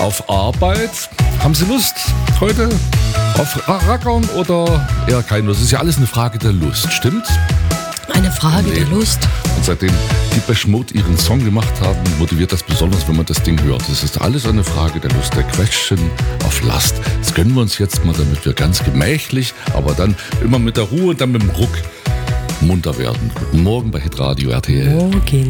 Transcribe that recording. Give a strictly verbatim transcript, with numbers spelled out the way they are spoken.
auf Arbeit. Haben Sie Lust heute auf Rackern oder eher keine Lust? Das ist ja alles eine Frage der Lust, stimmt? Eine Frage Nee. der Lust. Und seitdem Depeche Mode ihren Song gemacht haben, motiviert das besonders, wenn man das Ding hört. Das ist alles eine Frage der Lust, der Question of Lust. Das gönnen wir uns jetzt mal, damit wir ganz gemächlich, aber dann immer mit der Ruhe und dann mit dem Ruck munter werden. Guten Morgen bei Hitradio R T L. Morgen.